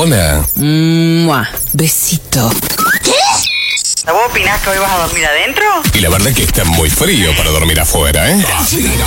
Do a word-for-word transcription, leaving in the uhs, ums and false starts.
Hola. Mua. Besito. ¿Vos opinás que hoy vas a dormir adentro? Y la verdad que está muy frío para dormir afuera, ¿eh?